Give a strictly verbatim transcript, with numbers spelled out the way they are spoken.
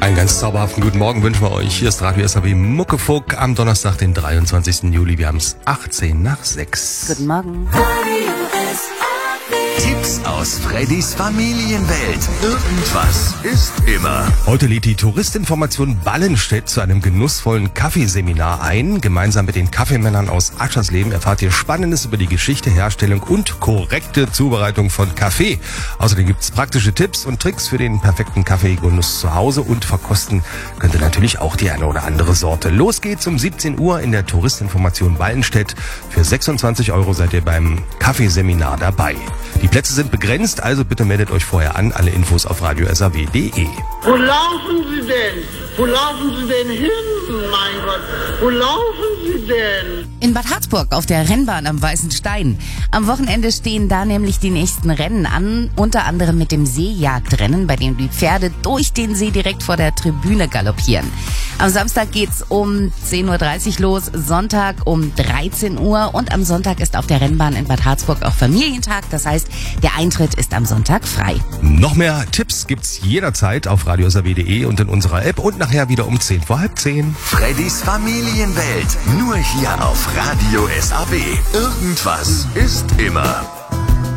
Einen ganz zauberhaften guten Morgen wünschen wir euch. Hier ist Radio S A B Muckefuck am Donnerstag, den dreiundzwanzigsten Juli. Wir haben es achtzehn nach sechs. Guten Morgen. Tipps aus Freddys Familienwelt. Irgendwas ist immer. Heute lädt die Touristinformation Ballenstedt zu einem genussvollen Kaffeeseminar ein. Gemeinsam mit den Kaffeemännern aus Aschersleben erfahrt ihr Spannendes über die Geschichte, Herstellung und korrekte Zubereitung von Kaffee. Außerdem gibt's praktische Tipps und Tricks für den perfekten Kaffeegenuss zu Hause und verkosten könnt ihr natürlich auch die eine oder andere Sorte. Los geht's um siebzehn Uhr in der Touristinformation Ballenstedt. Für sechsundzwanzig Euro seid ihr beim Kaffeeseminar dabei. Die Plätze sind begrenzt, also bitte meldet euch vorher an. Alle Infos auf radio s a w punkt d e. Wo laufen Sie denn? Wo laufen Sie denn hin, mein Gott? Wo laufen Sie denn? In Bad Harzburg auf der Rennbahn am Weißen Stein. Am Wochenende stehen da nämlich die nächsten Rennen an, unter anderem mit dem Seejagdrennen, bei dem die Pferde durch den See direkt vor der Tribüne galoppieren. Am Samstag geht's um zehn Uhr dreißig los, Sonntag um dreizehn Uhr und am Sonntag ist auf der Rennbahn in Bad Harzburg auch Familientag, das heißt, der Eintritt ist am Sonntag frei. Noch mehr Tipps gibt's jederzeit auf radio s a w punkt d e und in unserer App und nachher wieder um zehn vor halb zehn. Freddys Familienwelt. Nur hier auf Radio S A B. Irgendwas ist immer.